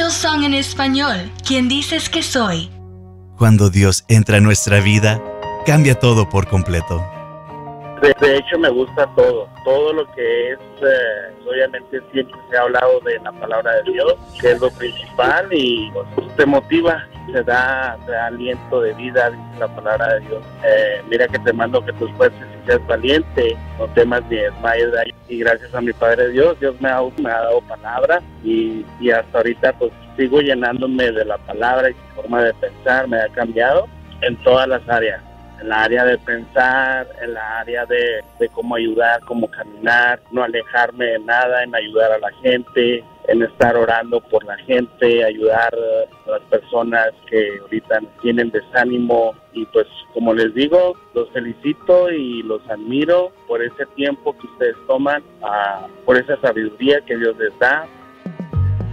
Unidos Song en español. ¿Quién dices que soy? Cuando Dios entra en nuestra vida, cambia todo por completo. De hecho, me gusta todo lo que es, obviamente siempre se ha hablado de la palabra de Dios, que es lo principal y pues, te motiva, te da aliento de vida, dice la palabra de Dios. Mira que te mando que tus fuerces y seas valiente, no temas ni desmayes. Y gracias a mi Padre Dios, Dios me ha dado palabra y hasta ahorita pues sigo llenándome de la palabra y su forma de pensar me ha cambiado en todas las áreas. En la área de pensar, en la área de cómo ayudar, cómo caminar, no alejarme de nada, en ayudar a la gente, en estar orando por la gente, ayudar a las personas que ahorita tienen desánimo. Y pues como les digo, los felicito y los admiro por ese tiempo que ustedes toman, por esa sabiduría que Dios les da,